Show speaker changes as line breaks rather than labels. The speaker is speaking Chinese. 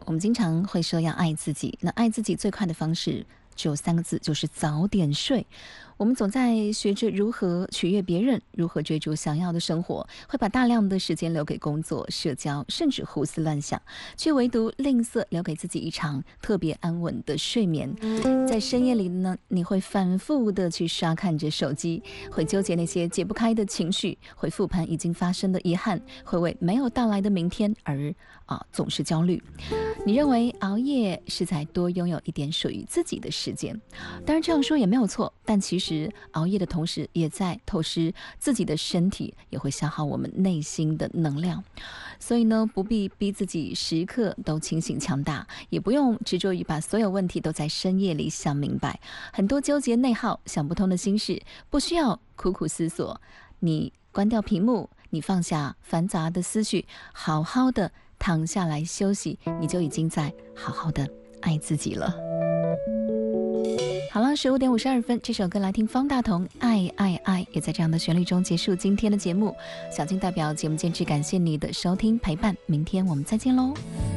我们经常会说要爱自己，那爱自己最快的方式只有3个字，就是早点睡。我们总在学着如何取悦别人，如何追逐想要的生活，会把大量的时间留给工作、社交，甚至胡思乱想，却唯独吝啬留给自己一场特别安稳的睡眠。在深夜里呢，你会反复的去刷看着手机，会纠结那些解不开的情绪，会复盘已经发生的遗憾，会为没有到来的明天而总是焦虑。你认为熬夜是在多拥有一点属于自己的时间，当然这样说也没有错，但其实熬夜的同时也在透支自己的身体，也会消耗我们内心的能量。所以呢，不必逼自己时刻都清醒强大，也不用执着于把所有问题都在深夜里想明白。很多纠结内耗想不通的心事，不需要苦苦思索，你关掉屏幕，你放下繁杂的思绪，好好的躺下来休息，你就已经在好好的爱自己了。好了，15点52分，这首歌来听方大同《爱爱爱》，也在这样的旋律中结束今天的节目。小金代表节目监制感谢你的收听陪伴，明天我们再见喽。